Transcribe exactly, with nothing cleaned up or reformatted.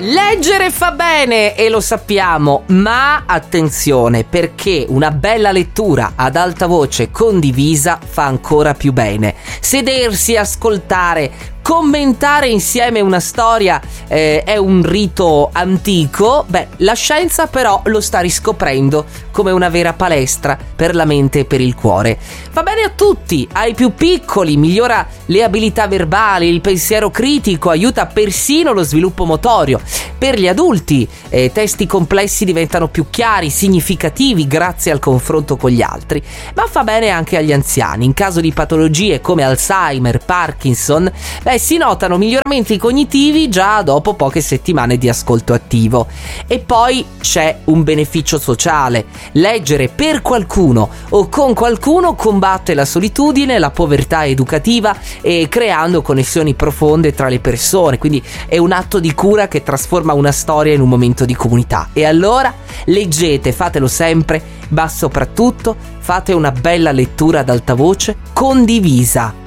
Leggere fa bene e lo sappiamo, ma attenzione, perché una bella lettura ad alta voce condivisa fa ancora più bene. Sedersi, ascoltare, commentare insieme una storia eh, è un rito antico. Beh, la scienza però lo sta riscoprendo come una vera palestra per la mente e per il cuore. Va bene a tutti, ai più piccoli, migliora le abilità verbali, il pensiero critico, aiuta persino lo sviluppo motorio. Per gli adulti eh, testi complessi diventano più chiari, significativi grazie al confronto con gli altri, ma fa bene anche agli anziani. In caso di patologie come Alzheimer, Parkinson, beh, si notano miglioramenti cognitivi già dopo poche settimane di ascolto attivo. E poi c'è un beneficio sociale: leggere per qualcuno o con qualcuno combatte la solitudine, la povertà educativa e creando connessioni profonde tra le persone, quindi è un atto di cura che trasforma una storia in un momento di comunità. E allora leggete, fatelo sempre, ma soprattutto fate una bella lettura ad alta voce condivisa.